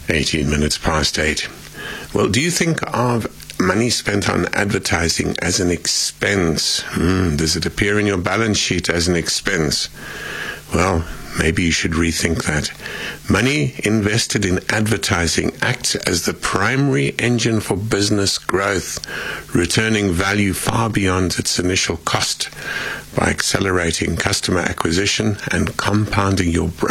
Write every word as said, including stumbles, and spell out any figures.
eighteen minutes past eight. Well, do you think of money spent on advertising as an expense? Hmm, does it appear in your balance sheet as an expense? Well, maybe you should rethink that. Money invested in advertising acts as the primary engine for business growth, returning value far beyond its initial cost by accelerating customer acquisition and compounding your brand